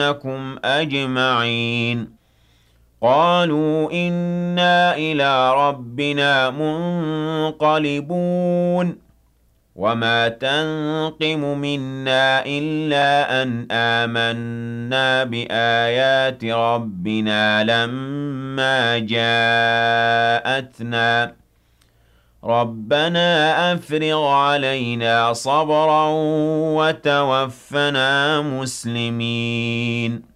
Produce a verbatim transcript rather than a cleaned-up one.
لَنَجْزِيَنَّكُمْ أَجْمَعِينَ قَالُوا إِنَّا إِلَىٰ رَبِّنَا مُنقَلِبُونَ وَمَا تَنقِمُ مِنَّا إِلَّا أَنْ آمَنَّا بِآيَاتِ رَبِّنَا لَمَّا جَاءَتْنَا رَبَّنَا أَفْرِغْ عَلَيْنَا صَبْرًا وَتَوَفَّنَا مُسْلِمِينَ